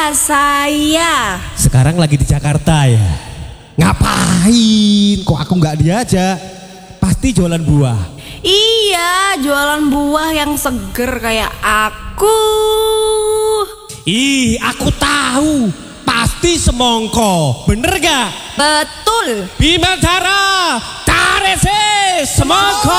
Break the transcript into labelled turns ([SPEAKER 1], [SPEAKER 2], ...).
[SPEAKER 1] saya.
[SPEAKER 2] Sekarang lagi di Jakarta ya. Ngapain? Kok aku nggak diajak? Pasti jualan buah.
[SPEAKER 1] Iya, jualan buah yang seger kayak aku.
[SPEAKER 2] Ih, aku tahu. Pasti semongko. Bener gak?
[SPEAKER 1] Betul.
[SPEAKER 2] Bima Dara, Tarese, semongko.